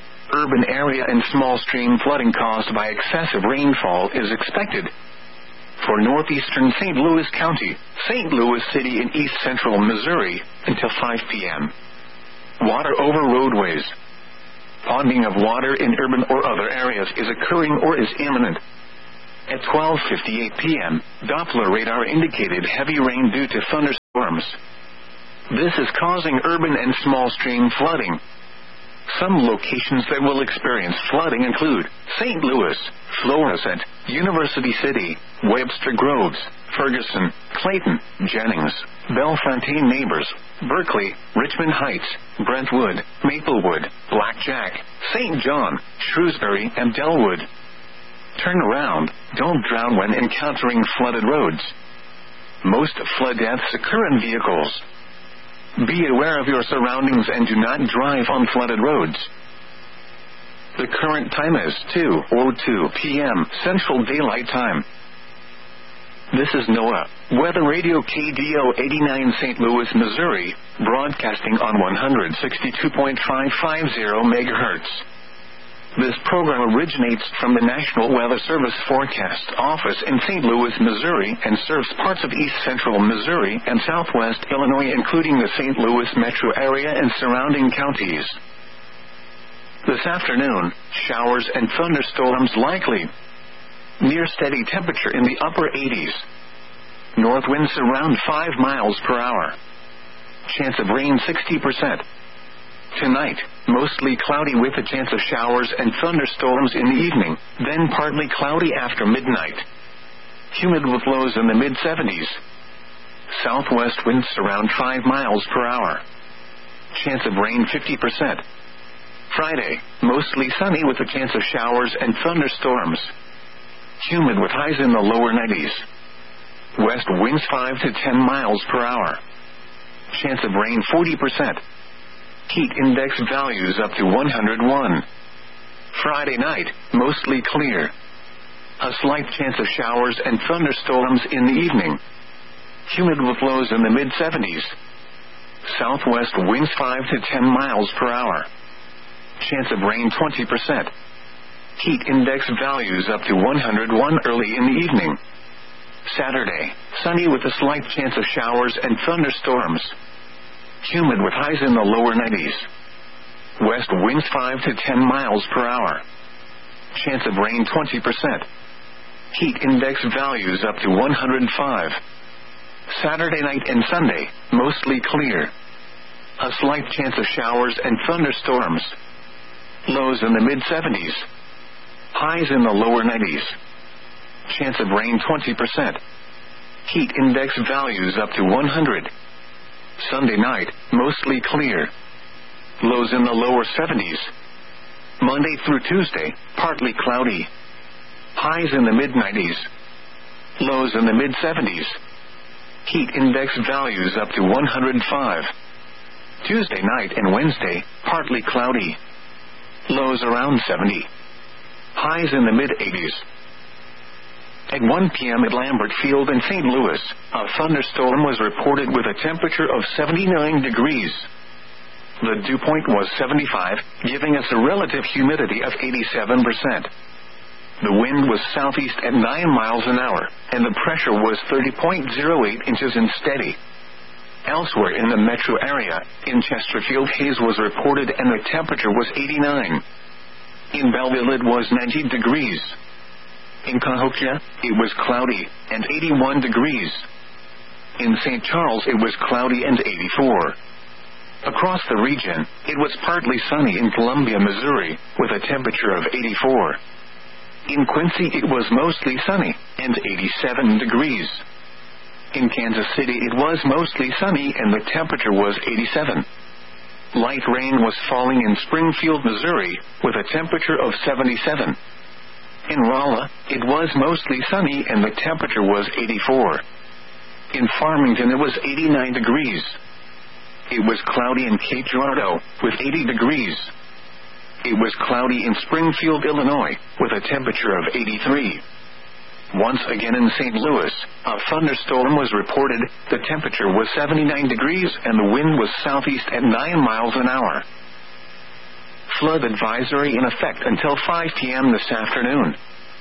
Urban area and small stream flooding caused by excessive rainfall is expected. for northeastern St. Louis County, St. Louis City in east central Missouri, until 5 p.m. Water over roadways. Ponding of water in urban or other areas is occurring or is imminent. At 12:58 p.m., Doppler radar indicated heavy rain due to thunderstorms. This is causing urban and small stream flooding. Some locations that will experience flooding include St. Louis, Florissant, University City, Webster Groves, Ferguson, Clayton, Jennings, Bellefontaine Neighbors, Berkeley, Richmond Heights, Brentwood, Maplewood, Blackjack, St. John, Shrewsbury, and Delwood. Turn around, don't drown when encountering flooded roads. Most flood deaths occur in vehicles. Be aware of your surroundings and do not drive on flooded roads. The current time is 2:02 p.m. Central Daylight Time. This is NOAA Weather Radio KDO 89 St. Louis, Missouri, broadcasting on 162.550 MHz. This program originates from the National Weather Service Forecast Office in St. Louis, Missouri, and serves parts of east central Missouri and southwest Illinois, including the St. Louis metro area and surrounding counties. This afternoon, showers and thunderstorms likely. Near steady temperature in the upper 80s. North winds around 5 miles per hour. Chance of rain 60%. Tonight, mostly cloudy with a chance of showers and thunderstorms in the evening, then partly cloudy after midnight. Humid with lows in the mid-70s. Southwest winds around 5 miles per hour. Chance of rain 50%. Friday, mostly sunny with a chance of showers and thunderstorms. Humid with highs in the lower 90s. West winds 5 to 10 miles per hour. Chance of rain 40%. Heat index values up to 101. Friday night, mostly clear. A slight chance of showers and thunderstorms in the evening. Humid with lows in the mid-70s. Southwest winds 5 to 10 miles per hour. Chance of rain 20%. Heat index values up to 101 early in the evening. Saturday, sunny with a slight chance of showers and thunderstorms. Humid with highs in the lower 90s. West winds 5 to 10 miles per hour. Chance of rain 20%. Heat index values up to 105. Saturday night and Sunday, mostly clear. A slight chance of showers and thunderstorms. Lows in the mid-70s. Highs in the lower 90s. Chance of rain 20%. Heat index values up to 100. Sunday night, mostly clear. Lows in the lower 70s. Monday through Tuesday, partly cloudy. Highs in the mid-90s. Lows in the mid-70s. Heat index values up to 105. Tuesday night and Wednesday, partly cloudy. Lows around 70. Highs in the mid-80s. At 1 p.m. at Lambert Field in St. Louis, a thunderstorm was reported with a temperature of 79 degrees. The dew point was 75, giving us a relative humidity of 87%. The wind was southeast at 9 miles an hour, and the pressure was 30.08 inches and steady. Elsewhere in the metro area, in Chesterfield, haze was reported and the temperature was 89. In Belleville, it was 90 degrees. In Cahokia, it was cloudy and 81 degrees. In St. Charles, it was cloudy and 84. Across the region, it was partly sunny in Columbia, Missouri, with a temperature of 84. In Quincy, it was mostly sunny and 87 degrees. In Kansas City, it was mostly sunny and the temperature was 87. Light rain was falling in Springfield, Missouri, with a temperature of 77. In Rolla, it was mostly sunny and the temperature was 84. In Farmington, it was 89 degrees. It was cloudy in Cape Girardeau, with 80 degrees. It was cloudy in Springfield, Illinois, with a temperature of 83. Once again in St. Louis, a thunderstorm was reported. The temperature was 79 degrees and the wind was southeast at 9 miles an hour. Flood advisory in effect until 5 p.m. this afternoon.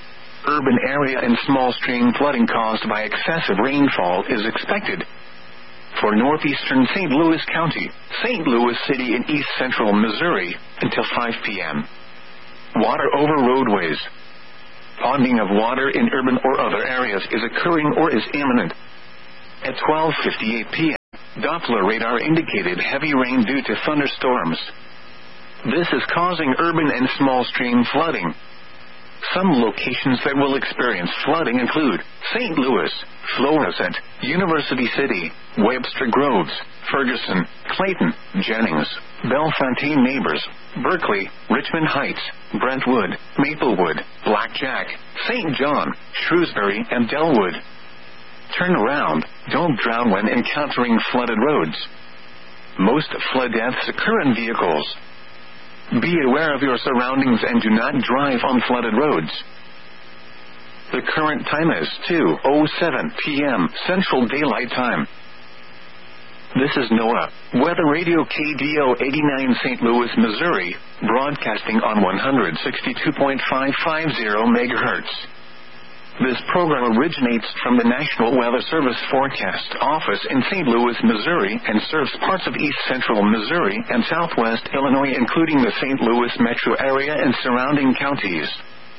urban area and small stream flooding caused by excessive rainfall is expected. For northeastern St. Louis County, St. Louis City in east central Missouri, until 5 p.m. Water over roadways. Ponding of water in urban or other areas is occurring or is imminent. At 12:58 p.m., Doppler radar indicated heavy rain due to thunderstorms. This is causing urban and small stream flooding. Some locations that will experience flooding include St. Louis, Florissant, University City, Webster Groves, Ferguson, Clayton, Jennings, Bellefontaine Neighbors, Berkeley, Richmond Heights, Brentwood, Maplewood, Blackjack, St. John, Shrewsbury, and Delwood. Turn around, don't drown when encountering flooded roads. Most flood deaths occur in vehicles. Be aware of your surroundings and do not drive on flooded roads. The current time is 2:07 p.m. Central Daylight Time. This is NOAA, Weather Radio KDO 89 St. Louis, Missouri, broadcasting on 162.550 MHz. This program originates from the National Weather Service Forecast Office in St. Louis, Missouri, and serves parts of east central Missouri and southwest Illinois, including the St. Louis metro area and surrounding counties.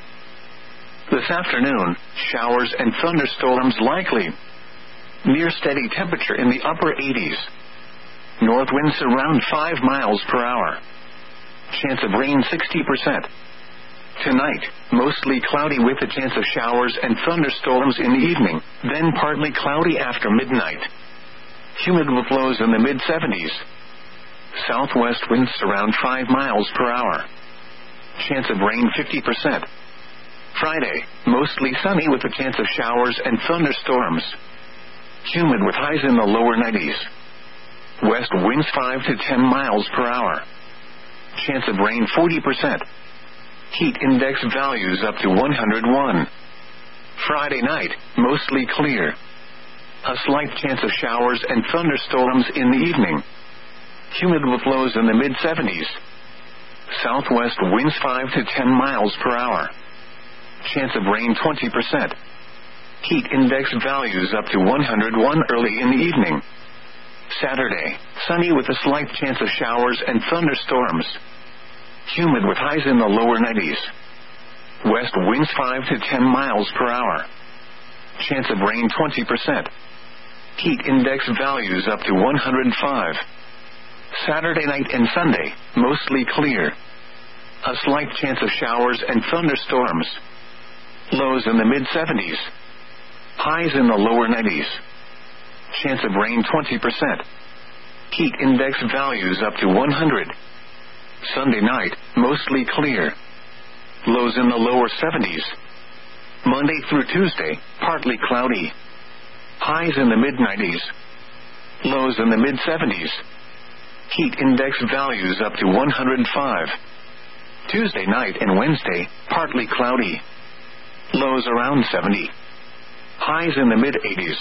This afternoon, showers and thunderstorms likely. Near steady temperature in the upper 80s. North winds around 5 miles per hour. Chance of rain 60%. Tonight, mostly cloudy with a chance of showers and thunderstorms in the evening, then partly cloudy after midnight. Humid with lows in the mid-70s. Southwest winds around 5 miles per hour. Chance of rain 50%. Friday, mostly sunny with a chance of showers and thunderstorms. Humid with highs in the lower 90s. West winds 5 to 10 miles per hour. Chance of rain 40%. Heat index values up to 101. Friday night, mostly clear. A slight chance of showers and thunderstorms in the evening. Humid with lows in the mid-70s. Southwest winds 5 to 10 miles per hour. Chance of rain 20%. Heat index values up to 101 early in the evening. Saturday, sunny with a slight chance of showers and thunderstorms. Humid with highs in the lower 90s. West winds 5 to 10 miles per hour. Chance of rain 20%. Heat index values up to 105. Saturday night and Sunday, mostly clear. A slight chance of showers and thunderstorms. Lows in the mid-70s. Highs in the lower 90s. Chance of rain 20%. Heat index values up to 100. Sunday night, mostly clear. Lows in the lower 70s. Monday through Tuesday, partly cloudy. Highs in the mid-90s. Lows in the mid-70s. Heat index values up to 105. Tuesday night and Wednesday, partly cloudy. Lows around 70. Highs in the mid-80s.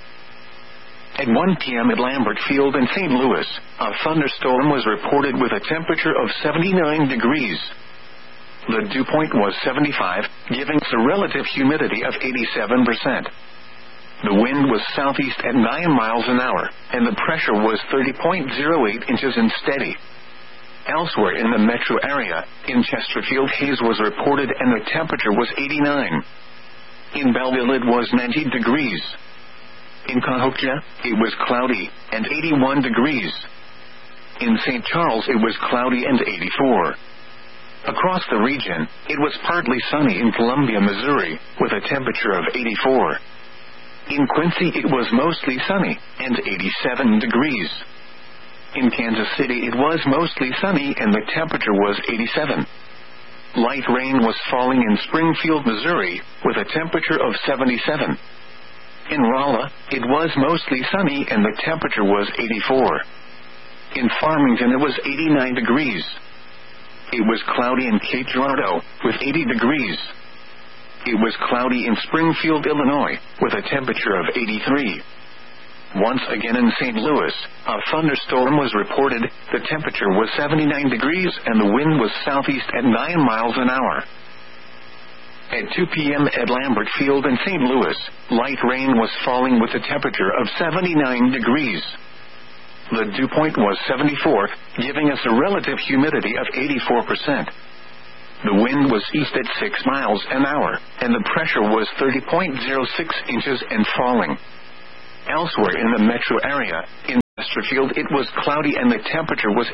At 1 p.m. at Lambert Field in St. Louis, a thunderstorm was reported with a temperature of 79 degrees. The dew point was 75, giving us a relative humidity of 87%. The wind was southeast at 9 miles an hour, and the pressure was 30.08 inches and steady. Elsewhere in the metro area, in Chesterfield, haze was reported and the temperature was 89. In Belleville it was 90 degrees. In Cahokia, it was cloudy and 81 degrees. In St. Charles it was cloudy and 84. Across the region, it was partly sunny in Columbia, Missouri, with a temperature of 84. In Quincy it was mostly sunny and 87 degrees. In Kansas City it was mostly sunny and the temperature was 87. Light rain was falling in Springfield, Missouri, with a temperature of 77. In Rolla, it was mostly sunny and the temperature was 84. In Farmington it was 89 degrees. It was cloudy in Cape Girardeau, with 80 degrees. It was cloudy in Springfield, Illinois, with a temperature of 83. Once again in St. Louis, a thunderstorm was reported. The temperature was 79 degrees and the wind was southeast at 9 miles an hour. At 2 p.m. at Lambert Field in St. Louis, light rain was falling with a temperature of 79 degrees. The dew point was 74, giving us a relative humidity of 84%. The wind was east at 6 miles an hour, and the pressure was 30.06 inches and falling. Elsewhere in the metro area, in Chesterfield it was cloudy and the temperature was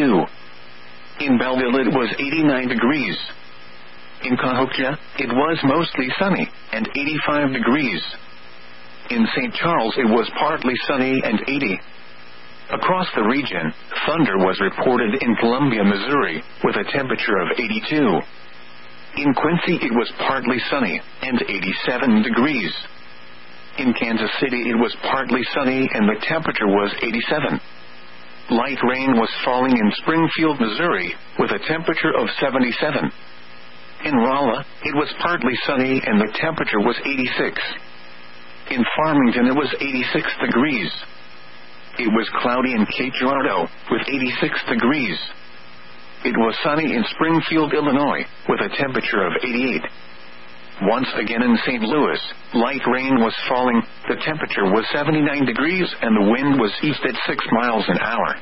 82. In Belleville it was 89 degrees. In Cahokia, it was mostly sunny, and 85 degrees. In St. Charles it was partly sunny and 80. Across the region, thunder was reported in Columbia, Missouri, with a temperature of 82. In Quincy it was partly sunny, and 87 degrees. In Kansas City it was partly sunny and the temperature was 87. Light rain was falling in Springfield, Missouri, with a temperature of 77. In Rolla, it was partly sunny and the temperature was 86. In Farmington it was 86 degrees. It was cloudy in Cape Girardeau, with 86 degrees. It was sunny in Springfield, Illinois, with a temperature of 88. Once again in St. Louis, light rain was falling, the temperature was 79 degrees and the wind was east at 6 miles an hour.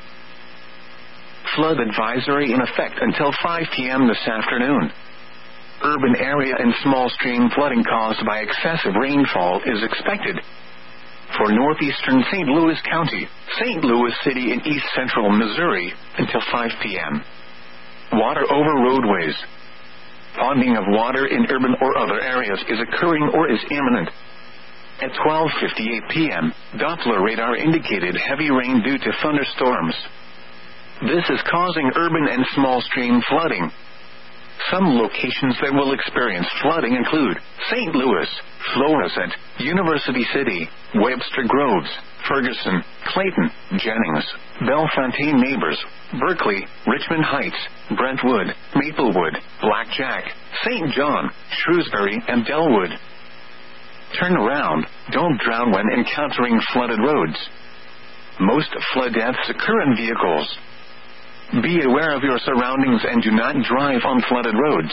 Flood advisory in effect until 5 p.m. this afternoon. Urban area and small stream flooding caused by excessive rainfall is expected. For northeastern St. Louis County, St. Louis City and east central Missouri, until 5 p.m. Water over roadways. Ponding of water in urban or other areas is occurring or is imminent. At 12:58 p.m., Doppler radar indicated heavy rain due to thunderstorms. This is causing urban and small stream flooding. Some locations that will experience flooding include St. Louis, Florissant, University City, Webster Groves, Ferguson, Clayton, Jennings, Bellefontaine Neighbors, Berkeley, Richmond Heights, Brentwood, Maplewood, Blackjack, St. John, Shrewsbury, and Dellwood. Turn around, don't drown when encountering flooded roads. Most flood deaths occur in vehicles. Be aware of your surroundings and do not drive on flooded roads.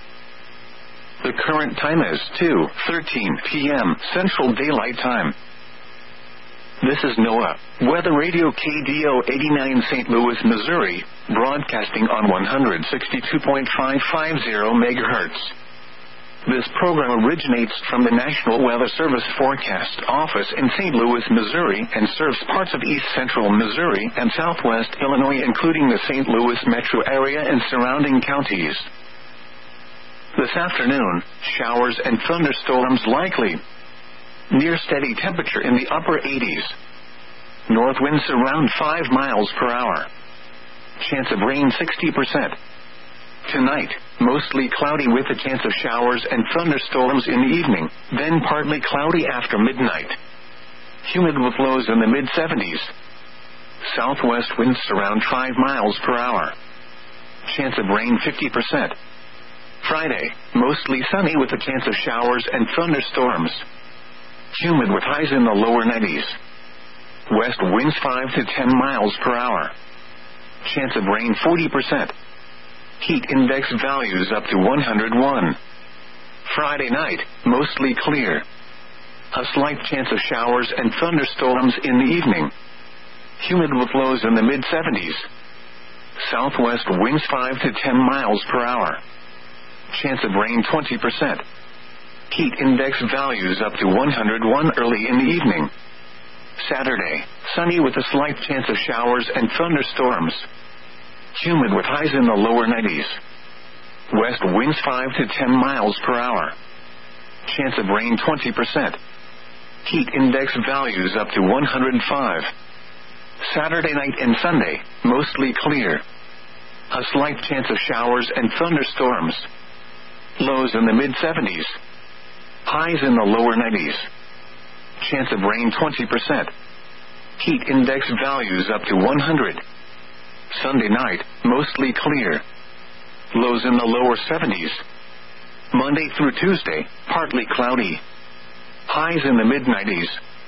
The current time is 2:13 p.m. Central Daylight Time. This is NOAA, Weather Radio KDO 89 St. Louis, Missouri, broadcasting on 162.550 MHz. This program originates from the National Weather Service Forecast Office in St. Louis, Missouri, and serves parts of east central Missouri and southwest Illinois, including the St. Louis metro area and surrounding counties. This afternoon, showers and thunderstorms likely. Near steady temperature in the upper 80s. North winds around 5 miles per hour. Chance of rain 60%. Tonight, mostly cloudy with a chance of showers and thunderstorms in the evening, then partly cloudy after midnight. Humid with lows in the mid-70s. Southwest winds around 5 miles per hour. Chance of rain 50%. Friday, mostly sunny with a chance of showers and thunderstorms. Humid with highs in the lower 90s. West winds 5 to 10 miles per hour. Chance of rain 40%. Heat index values up to 101. Friday night, mostly clear. A slight chance of showers and thunderstorms in the evening. Humid with lows in the mid-70s. Southwest winds 5 to 10 miles per hour. Chance of rain 20%. Heat index values up to 101 early in the evening. Saturday, sunny with a slight chance of showers and thunderstorms. Humid with highs in the lower 90s. West winds 5 to 10 miles per hour. Chance of rain 20%. Heat index values up to 105. Saturday night and Sunday, mostly clear. A slight chance of showers and thunderstorms. Lows in the mid-70s. Highs in the lower 90s. Chance of rain 20%. Heat index values up to 100. Sunday night, mostly clear. Lows in the lower 70s. Monday through Tuesday, partly cloudy. Highs in the mid-90s.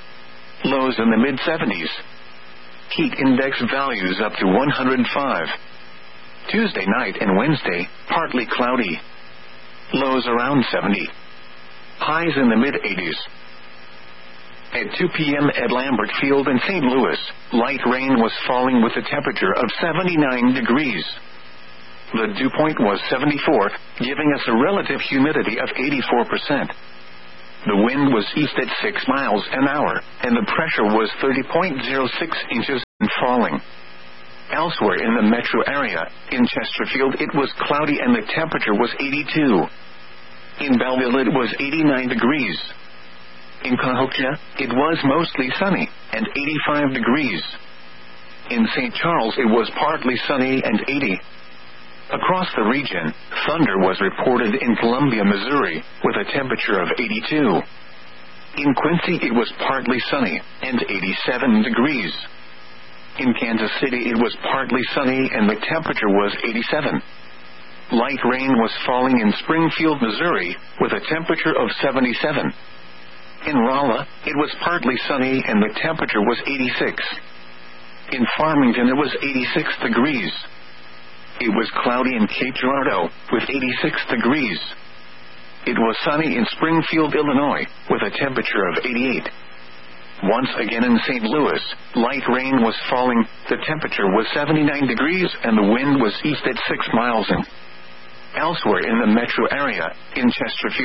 Lows in the mid-70s. Heat index values up to 105. Tuesday night and Wednesday, partly cloudy. lows around 70. Highs in the mid-80s. At 2 p.m. at Lambert Field in St. Louis, light rain was falling with a temperature of 79 degrees. The dew point was 74, giving us a relative humidity of 84%. The wind was east at 6 miles an hour, and the pressure was 30.06 inches and falling. Elsewhere in the metro area, in Chesterfield it was cloudy and the temperature was 82. In Belleville it was 89 degrees. In Cahokia, it was mostly sunny, and 85 degrees. In St. Charles it was partly sunny and 80. Across the region, thunder was reported in Columbia, Missouri, with a temperature of 82. In Quincy it was partly sunny, and 87 degrees. In Kansas City it was partly sunny and the temperature was 87. Light rain was falling in Springfield, Missouri, with a temperature of 77. In Rolla, it was partly sunny and the temperature was 86. In Farmington it was 86 degrees. It was cloudy in Cape Girardeau, with 86 degrees. It was sunny in Springfield, Illinois, with a temperature of 88. Once again in St. Louis, light rain was falling, the temperature was 79 degrees and the wind was east at 6 miles an hour. Elsewhere in the metro area, in Chesterfield,